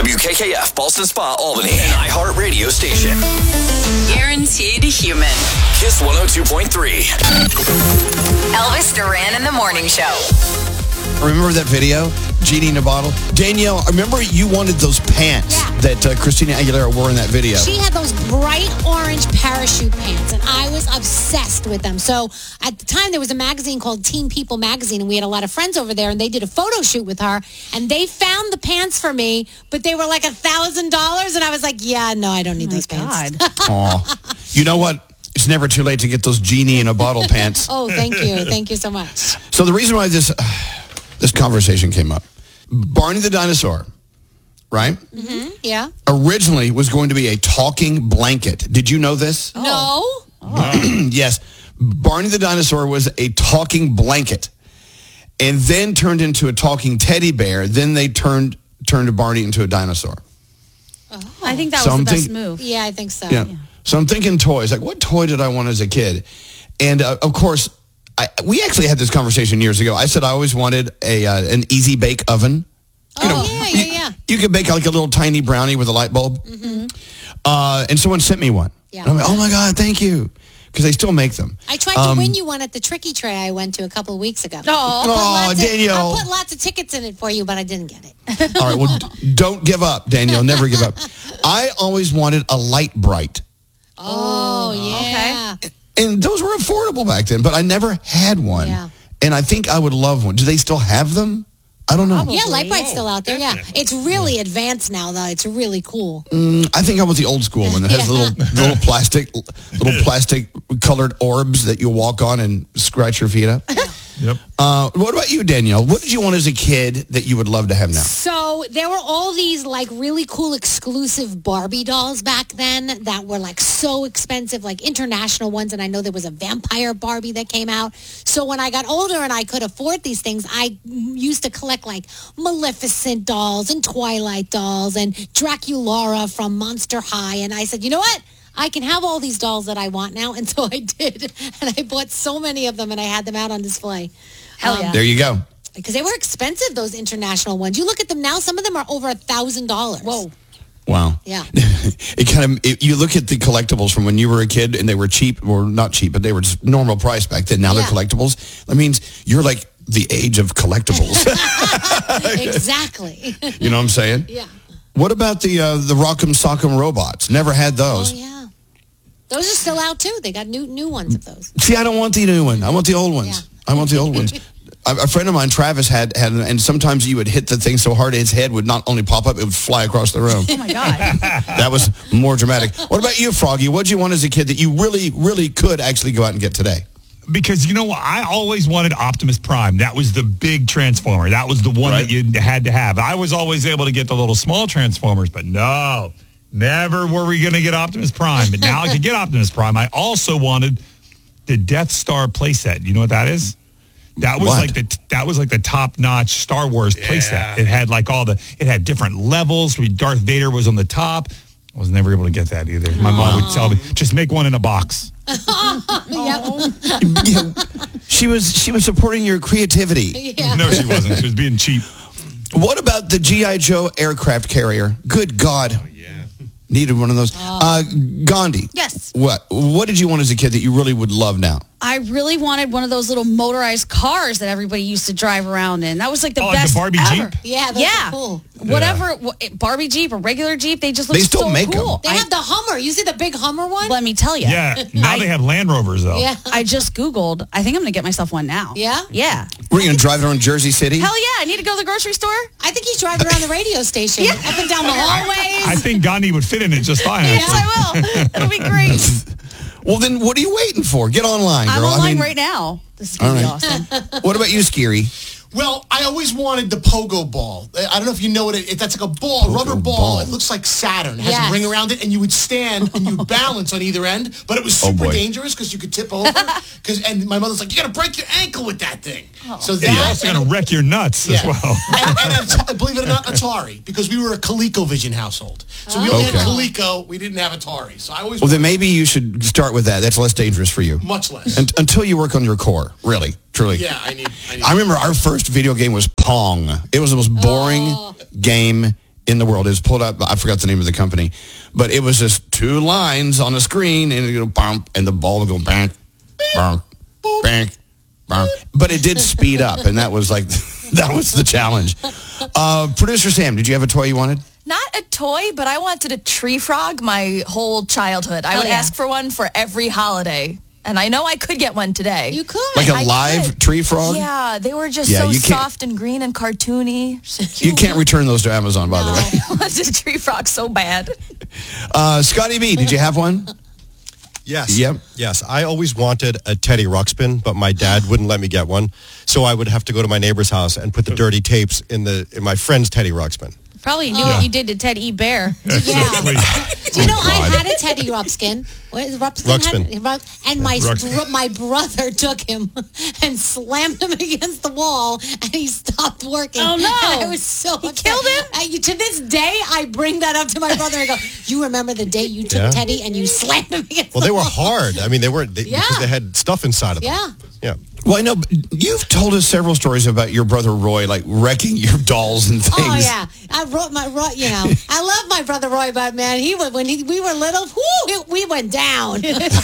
WKKF, Ballston Spa, Albany, an iHeart radio station. Guaranteed human. Kiss 102.3. Elvis Duran in the Morning Show. Remember that video? Genie in a bottle? Danielle, I remember you wanted those pants that Christina Aguilera wore in that video. She had those bright orange parachute pants, and I was obsessed with them. So at the time, there was a magazine called Teen People Magazine, and we had a lot of friends over there, and they did a photo shoot with her, and they found the pants for me, but they were like $1,000, and I was like, yeah, no, I don't need those pants. Aw. You know what? It's never too late to get those Genie in a bottle pants. Oh, thank you. Thank you so much. So the reason why this conversation came up, Barney the dinosaur, right? Mm-hmm. Yeah. Originally was going to be a talking blanket. Did you know this? No. Yes. Barney the dinosaur was a talking blanket and then turned into a talking teddy bear. Then they turned Barney into a dinosaur. I think that was the best move. Yeah, I think so. Yeah. So I'm thinking toys. Like, what toy did I want as a kid? And, of course, we actually had this conversation years ago. I said I always wanted an easy bake oven. Yeah. You could bake like a little tiny brownie with a light bulb. Mm-hmm. And someone sent me one. Yeah. And I'm like, oh, my God, thank you. Because they still make them. I tried to win you one at the Tricky Tray I went to a couple of weeks ago. Oh, Danielle. I put lots of tickets in it for you, but I didn't get it. All right, well, don't give up, Danielle. Never give up. I always wanted a Light Bright. Oh, yeah. Okay. And those were affordable back then, but I never had one. Yeah. And I think I would love one. Do they still have them? I don't know. Yeah, Light Bright's still out there, yeah. It's really advanced now, though. It's really cool. I think I want the old school one that has little plastic colored orbs that you walk on and scratch your feet up. Yep. What about you, Danielle? What did you want as a kid that you would love to have now? So there were all these like really cool exclusive Barbie dolls back then that were like so expensive, like international ones. And I know there was a vampire Barbie that came out. So when I got older and I could afford these things, I used to collect like Maleficent dolls and Twilight dolls and Draculaura from Monster High. And I said, you know what? I can have all these dolls that I want now. And so I did. And I bought so many of them and I had them out on display. Hell yeah. There you go. Because they were expensive, those international ones. You look at them now, some of them are over $1,000. Whoa. Wow. Yeah. You look at the collectibles from when you were a kid and they were cheap, or not cheap, but they were just normal price back then. Now they're collectibles. That means you're like the age of collectibles. Exactly. You know what I'm saying? Yeah. What about the Rock'em Sock'em robots? Never had those. Oh, yeah. Those are still out, too. They got new ones of those. See, I don't want the new one. I want the old ones. Yeah. I want the old ones. A friend of mine, Travis, had, and sometimes you would hit the thing so hard his head would not only pop up, it would fly across the room. Oh, my God. That was more dramatic. What about you, Froggy? What did you want as a kid that you really, really could actually go out and get today? Because, you know what, I always wanted Optimus Prime. That was the big Transformer. That was the one that you had to have. I was always able to get the little small Transformers, but no, never were we going to get Optimus Prime. But now I could get Optimus Prime. I also wanted the Death Star playset. You know what that is? That was like the top-notch Star Wars playset. It had like it had different levels. Darth Vader was on the top. I was never able to get that either. My mom would tell me, just make one in a box. Yeah. She was supporting your creativity. Yeah. No, she wasn't. She was being cheap. What about the G.I. Joe aircraft carrier? Good God. Needed one of those. Gandhi. Yes. What did you want as a kid that you really would love now? I really wanted one of those little motorized cars that everybody used to drive around in. That was like the best like the Barbie ever. Jeep? Yeah, those are cool. Whatever, Barbie Jeep or regular Jeep, they just look still so make cool. They have the Hummer. You see the big Hummer one? Let me tell you. Yeah. Now they have Land Rovers, though. Yeah. I just Googled. I think I'm going to get myself one now. Yeah? Yeah. We're going to drive it around Jersey City? Hell yeah. I need to go to the grocery store. I think he's driving around the radio station, up and down the hallways. I think Gandhi would fit in it just fine. Yes, I will. It'll be great. Well, then what are you waiting for? Get online, girl. I'm online right now. This is going to be awesome. What about you, Scary? Well, I always wanted the pogo ball. I don't know if you know what that's like a rubber ball. It looks like Saturn. It has a ring around it, and you would stand and you would balance on either end. But it was super dangerous because you could tip over. And my mother's like, you got to break your ankle with that thing. So You're also going to wreck your nuts as well. and believe it or not, Atari, because we were a ColecoVision household. So we only had Coleco. We didn't have Atari. So I always then maybe you should start with that. That's less dangerous for you. Much less. Until you work on your core, really, truly. Yeah, I need I remember our first video game was Pong. It was the most boring game in the world. It was pulled up. I forgot the name of the company, but it was just 2 lines on a screen, and it would go bump, and the ball would go bang, bang, bang, bang. But it did speed up, and that was the challenge. Producer Sam, did you have a toy you wanted? Not a toy, but I wanted a tree frog my whole childhood. I would ask for one for every holiday. And I know I could get one today. You could. Like a live tree frog? Yeah, they were just so soft and green and cartoony. So you can't return those to Amazon, by the way. I wanted a tree frog so bad. Scotty B, did you have one? Yes. Yep. Yes. I always wanted a Teddy Ruxpin, but my dad wouldn't let me get one. So I would have to go to my neighbor's house and put the dirty tapes in my friend's Teddy Ruxpin. Probably knew what you did to Ted E. Bear. Yeah. Do you know, I had a Teddy Ruxpin. Ruxpin. And my brother took him and slammed him against the wall, and he stopped working. Oh, no. And I was so upset. Killed him? To this day, I bring that up to my brother and I go, you remember the day you took Teddy and you slammed him against the wall? Well, they were hard. I mean, they weren't, because they had stuff inside of them. Yeah. Yeah. Well, I know you've told us several stories about your brother Roy, like wrecking your dolls and things. Oh yeah, I love my brother Roy, but man, we were little, we went down.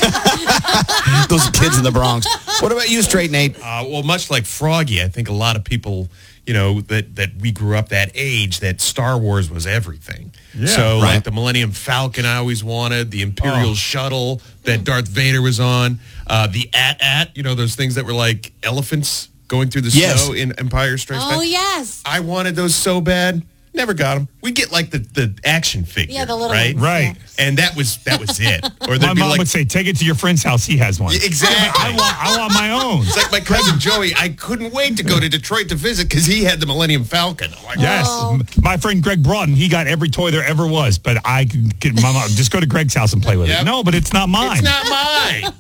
Those kids in the Bronx. What about you, Straight Nate? Well, much like Froggy, I think a lot of people, that we grew up that age, that Star Wars was everything. Yeah, so like the Millennium Falcon I always wanted, the Imperial Shuttle that Darth Vader was on, the AT-AT, those things that were like elephants going through the snow in Empire Strikes Back. Oh, yes. I wanted those so bad. Never got them. We get like the action figure, Yeah, the little right? ones, Right. And that was it. Or My mom would say, take it to your friend's house. He has one. Exactly. I want my own. It's like my cousin Joey. I couldn't wait to go to Detroit to visit because he had the Millennium Falcon. I'm like, Yes. My friend Greg Broughton, he got every toy there ever was, but I could, my mom, just go to Greg's house and play with it. No, but it's not mine. It's not mine.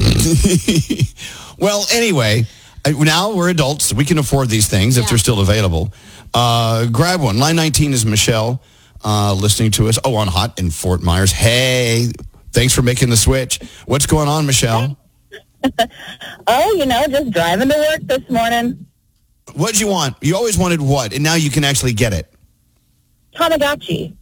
Well, anyway, now we're adults. We can afford these things if they're still available. Grab one. Line 19 is Michelle listening to us. On Hot in Fort Myers. Hey, thanks for making the switch. What's going on, Michelle? Just driving to work this morning. What'd you want? You always wanted what? And now you can actually get it. Tamagotchi.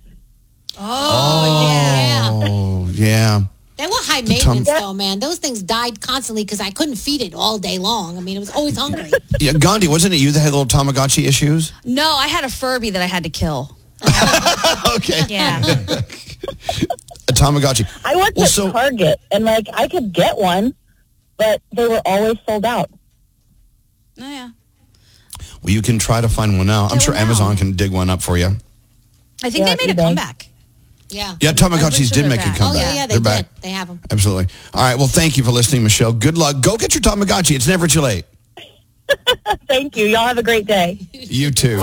Oh, yeah. They were high maintenance, though, man. Those things died constantly because I couldn't feed it all day long. I mean, it was always hungry. Yeah, Gandhi, wasn't it you that had little Tamagotchi issues? No, I had a Furby that I had to kill. Okay. Yeah. A Tamagotchi. I went to Target, and, I could get one, but they were always sold out. Oh, yeah. Well, you can try to find one now. I'm sure Amazon can dig one up for you. I think they made a comeback. Yeah. Yeah, Tamagotchis did make a comeback. Oh, yeah, they They're back. did. They have them. Absolutely. All right, well, thank you for listening, Michelle. Good luck. Go get your Tamagotchi. It's never too late. Thank you. Y'all have a great day. You too.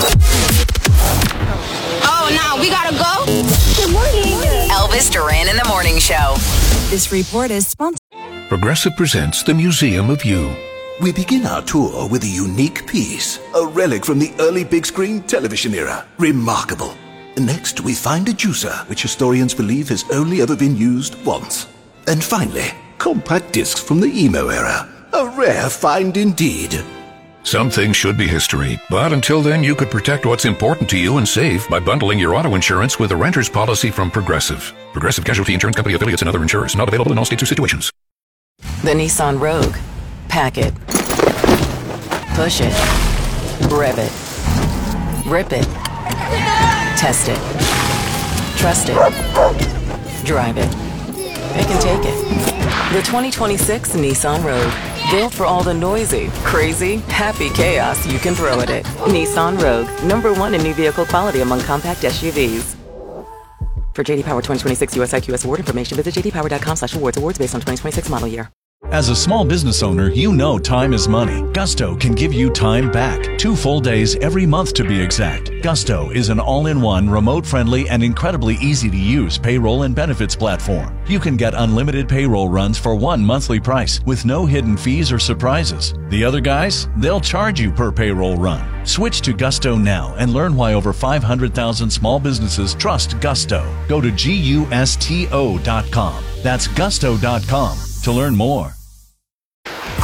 Oh, now we gotta go. Good morning. Elvis Duran in the Morning Show. This report is sponsored. Progressive presents the Museum of You. We begin our tour with a unique piece, a relic from the early big screen television era. Remarkable. Next, we find a juicer, which historians believe has only ever been used once. And finally, compact discs from the emo era. A rare find indeed. Some things should be history, but until then, you could protect what's important to you and save by bundling your auto insurance with a renter's policy from Progressive. Progressive Casualty Insurance Company affiliates and other insurers. Not available in all states or situations. The Nissan Rogue. Pack it. Push it. Rev it. Rip it. Test it. Trust it. Drive it. Pick and take it. The 2026 Nissan Rogue. Built for all the noisy, crazy, happy chaos you can throw at it. Nissan Rogue. #1 in new vehicle quality among compact SUVs. For JD Power 2026 US IQS award information, visit jdpower.com/awards. Awards based on 2026 model year. As a small business owner, you know time is money. Gusto can give you time back. 2 full days every month to be exact. Gusto is an all-in-one, remote-friendly, and incredibly easy-to-use payroll and benefits platform. You can get unlimited payroll runs for one monthly price with no hidden fees or surprises. The other guys, they'll charge you per payroll run. Switch to Gusto now and learn why over 500,000 small businesses trust Gusto. Go to gusto.com. That's gusto.com to learn more.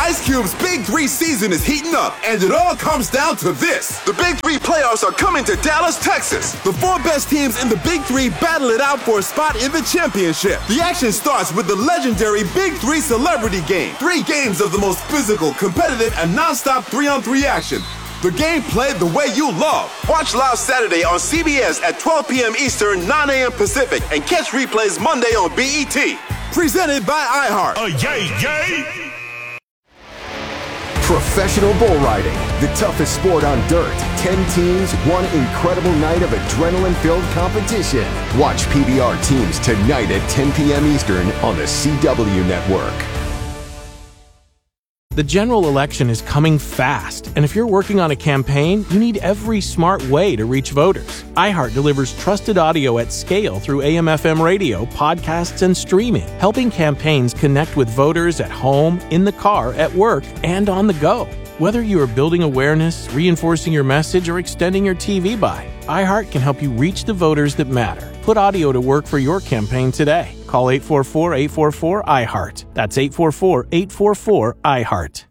Ice Cube's Big 3 season is heating up, and it all comes down to this. The Big 3 playoffs are coming to Dallas, Texas. The 4 best teams in the Big 3 battle it out for a spot in the championship. The action starts with the legendary Big 3 Celebrity Game. 3 games of the most physical, competitive, and non-stop 3-on-3 action. The game played the way you love. Watch live Saturday on CBS at 12 p.m. Eastern, 9 a.m. Pacific, and catch replays Monday on BET. Presented by iHeart. Yay! Professional bull riding, the toughest sport on dirt. 10 teams, one incredible night of adrenaline-filled competition. Watch PBR teams tonight at 10 p.m. Eastern on the CW Network. The general election is coming fast, and if you're working on a campaign, you need every smart way to reach voters. iHeart delivers trusted audio at scale through AM/FM radio, podcasts, and streaming, helping campaigns connect with voters at home, in the car, at work, and on the go. Whether you are building awareness, reinforcing your message, or extending your TV buy, iHeart can help you reach the voters that matter. Put audio to work for your campaign today. Call 844-844-iHeart. That's 844-844-iHeart.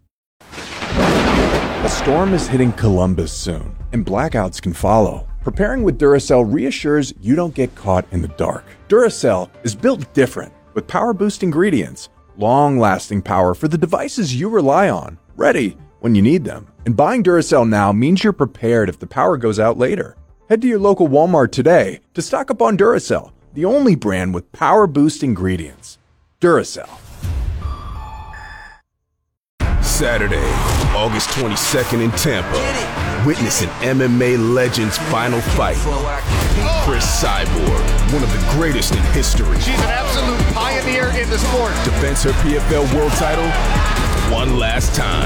A storm is hitting Columbus soon, and blackouts can follow. Preparing with Duracell reassures you don't get caught in the dark. Duracell is built different, with power-boost ingredients, long-lasting power for the devices you rely on, ready when you need them. And buying Duracell now means you're prepared if the power goes out later. Head to your local Walmart today to stock up on Duracell, the only brand with power-boost ingredients. Duracell. Saturday, August 22nd in Tampa. Witness an MMA legend's final fight. Chris Cyborg, one of the greatest in history. She's an absolute pioneer in the sport. Defends her PFL world title one last time.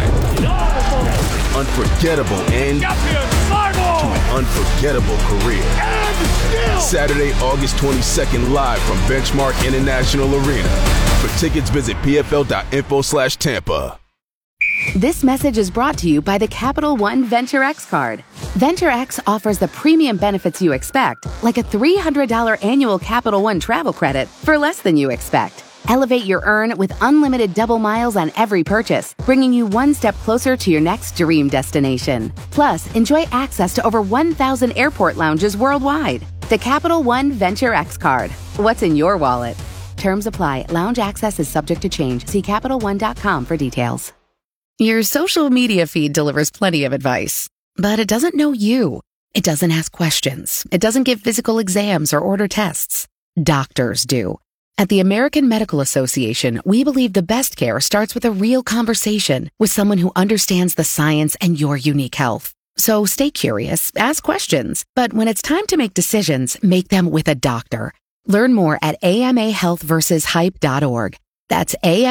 Unforgettable end to an unforgettable career. Saturday, August 22nd, live from Benchmark International Arena. For tickets, visit pfl.info/Tampa. This message is brought to you by the Capital One Venture X card. Venture X offers the premium benefits you expect, like a $300 annual Capital One travel credit for less than you expect. Elevate your earn with unlimited double miles on every purchase, bringing you one step closer to your next dream destination. Plus, enjoy access to over 1,000 airport lounges worldwide. The Capital One Venture X card. What's in your wallet? Terms apply. Lounge access is subject to change. See CapitalOne.com for details. Your social media feed delivers plenty of advice, but it doesn't know you. It doesn't ask questions. It doesn't give physical exams or order tests. Doctors do. At the American Medical Association, we believe the best care starts with a real conversation with someone who understands the science and your unique health. So stay curious, ask questions, but when it's time to make decisions, make them with a doctor. Learn more at amahealthversushype.org. That's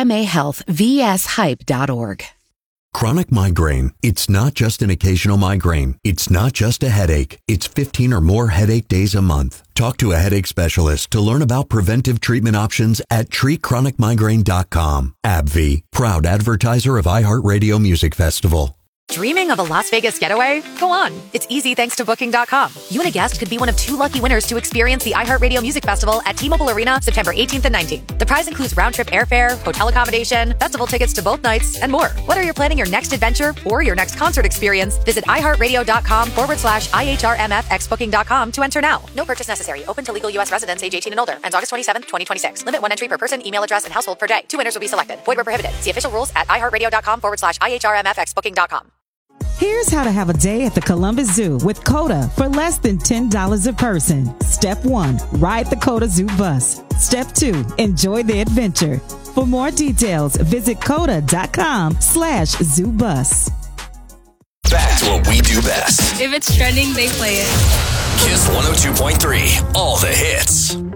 amahealthvshype.org. Chronic migraine. It's not just an occasional migraine. It's not just a headache. It's 15 or more headache days a month. Talk to a headache specialist to learn about preventive treatment options at treatchronicmigraine.com. AbbVie, proud advertiser of iHeartRadio Music Festival. Dreaming of a Las Vegas getaway? Go on. It's easy thanks to Booking.com. You and a guest could be one of 2 lucky winners to experience the iHeartRadio Music Festival at T-Mobile Arena September 18th and 19th. The prize includes round-trip airfare, hotel accommodation, festival tickets to both nights, and more. Whether you're planning your next adventure or your next concert experience, visit iHeartRadio.com/IHRMFXBooking.com to enter now. No purchase necessary. Open to legal U.S. residents age 18 and older. Ends August 27th, 2026. Limit 1 entry per person, email address, and household per day. 2 winners will be selected. Void where prohibited. See official rules at iHeartRadio.com/IHRMFXBooking.com. Here's how to have a day at the Columbus Zoo with COTA for less than $10 a person. Step 1, ride the COTA Zoo bus. Step 2, enjoy the adventure. For more details, visit COTA.com/ZooBus. That's what we do best. If it's trending, they play it. Kiss 102.3, all the hits.